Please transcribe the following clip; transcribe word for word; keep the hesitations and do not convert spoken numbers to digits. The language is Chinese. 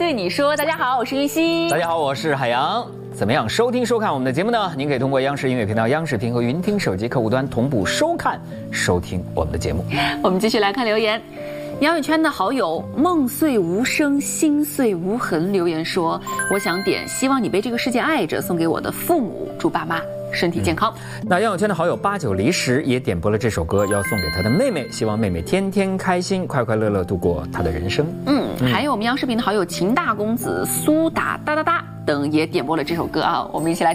对你说。大家好，我是玉溪。 大家好，我是海洋。怎么样收听收看我们的节目呢？您可以通过央视音乐频道、央视频和云听手机客户端同步收看、收听我们的节目。 我们继续来看留言。杨宇圈的好友梦碎无声，心碎无痕留言说：“我想点希望你被这个世界爱着，送给我的父母，祝爸妈身体健康。 嗯”那杨宇圈的好友八九离时也点播了这首歌，要送给他的妹妹，希望妹妹天天开心，快快乐乐度过她的人生。 嗯，嗯还有我们央视频的好友秦大公子、苏打哒哒哒等也点播了这首歌啊，我们一起来听。